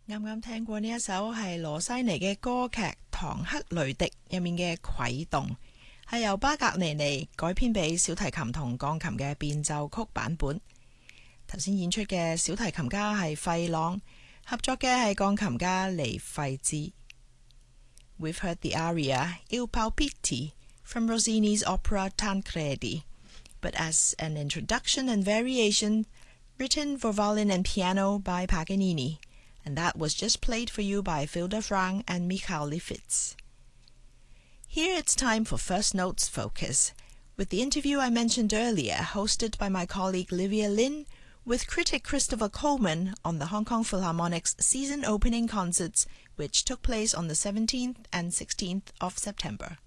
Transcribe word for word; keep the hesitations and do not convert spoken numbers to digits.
啱啱聽過呢一首係羅西尼嘅歌劇《唐克雷迪》入面嘅悸動，係由巴格尼尼改編俾小提琴同鋼琴嘅變奏曲版本。頭先演出嘅小提琴家係費朗，合作嘅係鋼琴家尼費茲。We've heard the aria Il Palpiti from Rossini's opera Tancredi, but as an introduction and variation written for violin and piano by Paganini, and that was just played for you by Filda Frang and Michael Lifitz. Here it's time for First Notes Focus, with the interview I mentioned earlier, hosted by my colleague Livia Lin, with critic Christopher Coleman on the Hong Kong Philharmonic's season opening concerts, which took place on the seventeenth and sixteenth of September.